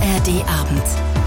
ARD-Abend.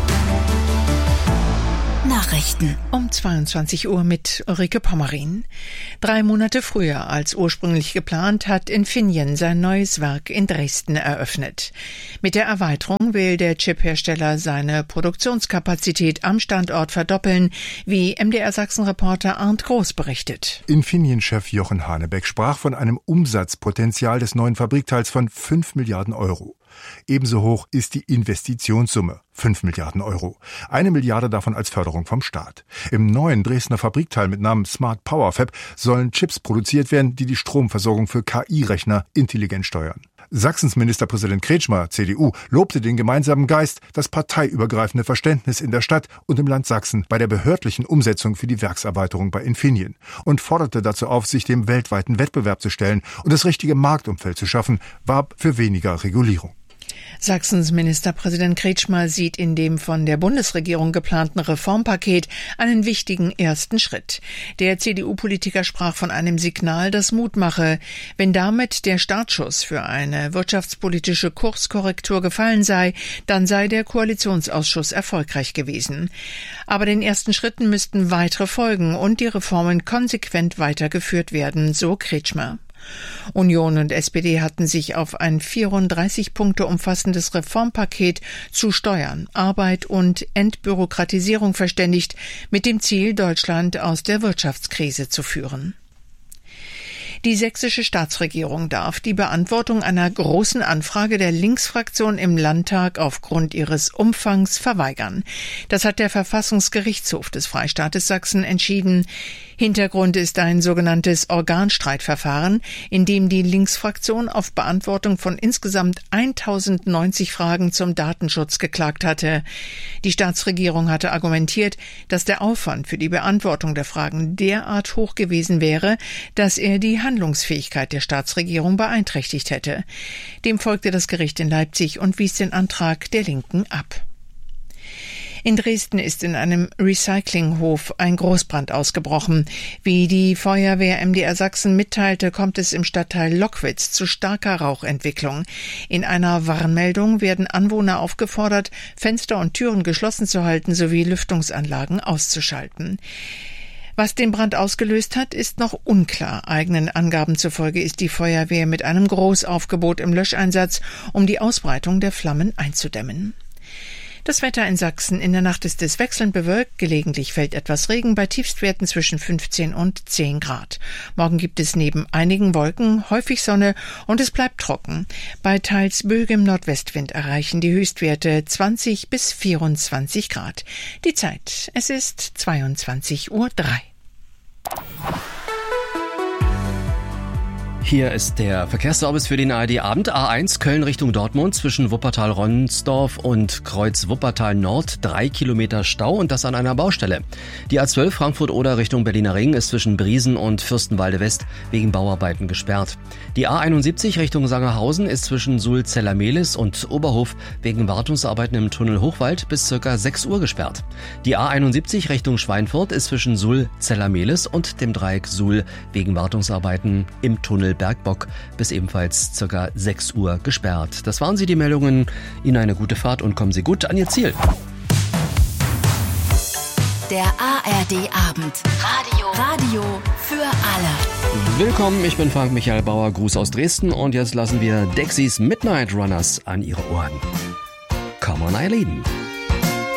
Nachrichten. Um 22 Uhr mit Ulrike Pommerin. 3 Monate früher als ursprünglich geplant hat Infineon sein neues Werk in Dresden eröffnet. Mit der Erweiterung will der Chiphersteller seine Produktionskapazität am Standort verdoppeln, wie MDR Sachsen-Reporter Arndt Groß berichtet. Infineon-Chef Jochen Hanebeck sprach von einem Umsatzpotenzial des neuen Fabrikteils von 5 Milliarden Euro. Ebenso hoch ist die Investitionssumme, 5 Milliarden Euro. 1 Milliarde davon als Förderung vom Staat. Im neuen Dresdner Fabrikteil mit Namen Smart Power Fab sollen Chips produziert werden, die die Stromversorgung für KI-Rechner intelligent steuern. Sachsens Ministerpräsident Kretschmer, CDU, lobte den gemeinsamen Geist, das parteiübergreifende Verständnis in der Stadt und im Land Sachsen bei der behördlichen Umsetzung für die Werkserweiterung bei Infineon und forderte dazu auf, sich dem weltweiten Wettbewerb zu stellen und das richtige Marktumfeld zu schaffen, warb für weniger Regulierung. Sachsens Ministerpräsident Kretschmer sieht in dem von der Bundesregierung geplanten Reformpaket einen wichtigen ersten Schritt. Der CDU-Politiker sprach von einem Signal, das Mut mache. Wenn damit der Startschuss für eine wirtschaftspolitische Kurskorrektur gefallen sei, dann sei der Koalitionsausschuss erfolgreich gewesen. Aber den ersten Schritten müssten weitere folgen und die Reformen konsequent weitergeführt werden, so Kretschmer. Union und SPD hatten sich auf ein 34 Punkte umfassendes Reformpaket zu Steuern, Arbeit und Entbürokratisierung verständigt, mit dem Ziel, Deutschland aus der Wirtschaftskrise zu führen. Die sächsische Staatsregierung darf die Beantwortung einer großen Anfrage der Linksfraktion im Landtag aufgrund ihres Umfangs verweigern. Das hat der Verfassungsgerichtshof des Freistaates Sachsen entschieden. Hintergrund ist ein sogenanntes Organstreitverfahren, in dem die Linksfraktion auf Beantwortung von insgesamt 1090 Fragen zum Datenschutz geklagt hatte. Die Staatsregierung hatte argumentiert, dass der Aufwand für die Beantwortung der Fragen derart hoch gewesen wäre, dass er die Handlungsfähigkeit der Staatsregierung beeinträchtigt hätte. Dem folgte das Gericht in Leipzig und wies den Antrag der Linken ab. In Dresden ist in einem Recyclinghof ein Großbrand ausgebrochen. Wie die Feuerwehr MDR Sachsen mitteilte, kommt es im Stadtteil Lockwitz zu starker Rauchentwicklung. In einer Warnmeldung werden Anwohner aufgefordert, Fenster und Türen geschlossen zu halten sowie Lüftungsanlagen auszuschalten. Was den Brand ausgelöst hat, ist noch unklar. Eigenen Angaben zufolge ist die Feuerwehr mit einem Großaufgebot im Löscheinsatz, um die Ausbreitung der Flammen einzudämmen. Das Wetter in Sachsen: in der Nacht ist es wechselnd bewölkt, gelegentlich fällt etwas Regen bei Tiefstwerten zwischen 15 und 10 Grad. Morgen gibt es neben einigen Wolken häufig Sonne und es bleibt trocken. Bei teils böigem Nordwestwind erreichen die Höchstwerte 20 bis 24 Grad. Die Zeit: es ist 22:03 Uhr. Hier ist der Verkehrsservice für den ARD-Abend. A1 Köln Richtung Dortmund zwischen Wuppertal-Ronsdorf und Kreuz Wuppertal Nord 3 Kilometer Stau und das an einer Baustelle. Die A12 Frankfurt-Oder Richtung Berliner Ring ist zwischen Briesen und Fürstenwalde West wegen Bauarbeiten gesperrt. Die A71 Richtung Sangerhausen ist zwischen Suhl-Zellermehlis und Oberhof wegen Wartungsarbeiten im Tunnel Hochwald bis ca. 6 Uhr gesperrt. Die A71 Richtung Schweinfurt ist zwischen Suhl-Zellermehlis und dem Dreieck Suhl wegen Wartungsarbeiten im Tunnel Bergbock bis ebenfalls ca. 6 Uhr gesperrt. Das waren sie, die Meldungen. Ihnen eine gute Fahrt und kommen Sie gut an Ihr Ziel. Der ARD-Abend. Radio für alle. Willkommen, ich bin Frank Michael Bauer, Gruß aus Dresden und jetzt lassen wir Dexys Midnight Runners an Ihre Ohren. Come on, Eileen.